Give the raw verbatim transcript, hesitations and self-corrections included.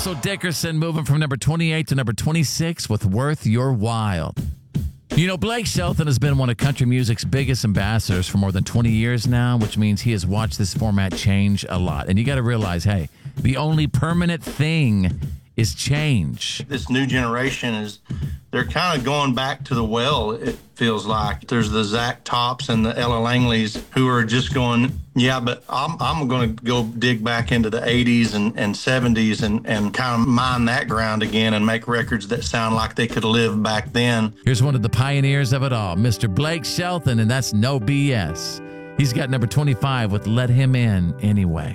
Russell Dickerson moving from number twenty-eight to number twenty-six with Worth Your While. You know, Blake Shelton has been one of country music's biggest ambassadors for more than twenty years now, which means he has watched this format change a lot. And you got to realize, hey, the only permanent thing is change. This new generation is, they're kind of going back to the well, it feels like. There's the Zach Tops and the Ella Langleys who are just going, yeah, but I'm I'm going to go dig back into the eighties and, and seventies and, and kind of mine that ground again and make records that sound like they could live back then. Here's one of the pioneers of it all, Mister Blake Shelton, and that's no B S. He's got number twenty-five with Let Him In Anyway.